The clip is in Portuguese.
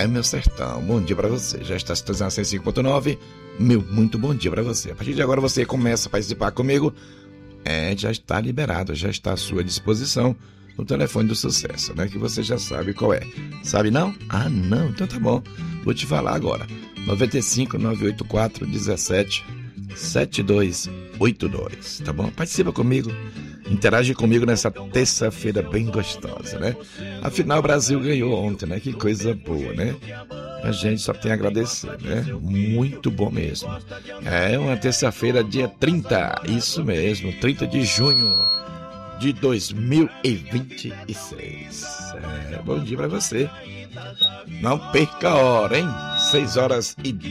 meu sertão, bom dia pra você. Já está sintonizando 105.9, meu muito bom dia pra você. A partir de agora você começa a participar comigo. Já está liberado, já está à sua disposição no telefone do sucesso, né? Que você já sabe qual é. Sabe não? Ah, não, então tá bom. Vou te falar agora. 95 984 17 7282, tá bom? Participa comigo, interage comigo nessa terça-feira bem gostosa, né? Afinal, o Brasil ganhou ontem, né? Que coisa boa, né? A gente só tem a agradecer, né? Muito bom mesmo. É uma terça-feira, dia 30, isso mesmo, 30 de junho de 2026. Bom dia pra você. Não perca a hora, hein? 6 horas e